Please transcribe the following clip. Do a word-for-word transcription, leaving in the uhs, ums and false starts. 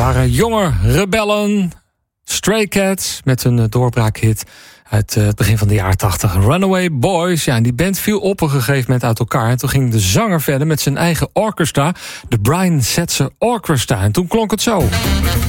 waren jonge rebellen, Stray Cats, met een doorbraakhit uit het begin van de jaren tachtig. Runaway Boys, ja, en die band viel op een gegeven moment uit elkaar. En toen ging de zanger verder met zijn eigen orchestra, de Brian Setzer Orchestra. En toen klonk het zo.